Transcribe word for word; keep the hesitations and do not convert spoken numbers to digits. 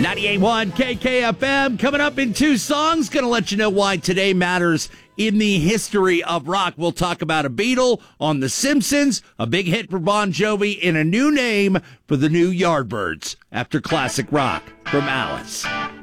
ninety-eight point one K K F M coming up in two songs. Going to let you know why today matters in the history of rock. We'll talk about a Beatle on The Simpsons, a big hit for Bon Jovi, and a new name for the new Yardbirds after classic rock from Alice.